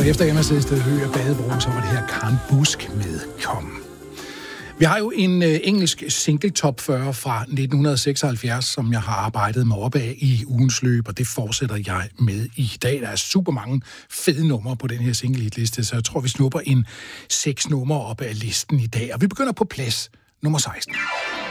Og efter Emma Sæsted Høgh og Badebro, så var det her Karen Busk med Kom. Vi har jo en engelsk single top 40 fra 1976, som jeg har arbejdet mig op af i ugens løb, og det fortsætter jeg med i dag. Der er super mange fede numre på den her single hitliste, så jeg tror, vi snupper en 6 numre op af listen i dag. Og vi begynder på plads nummer 16.